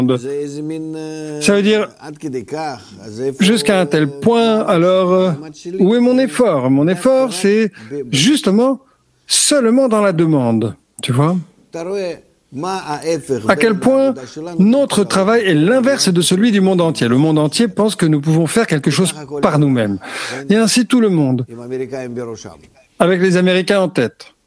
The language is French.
Ça veut dire jusqu'à un tel point, alors où est mon effort? Mon effort, c'est justement seulement dans la demande, tu vois? À quel point notre travail est l'inverse de celui du monde entier. Le monde entier pense que nous pouvons faire quelque chose par nous-mêmes. Et ainsi tout le monde, avec les Américains en tête.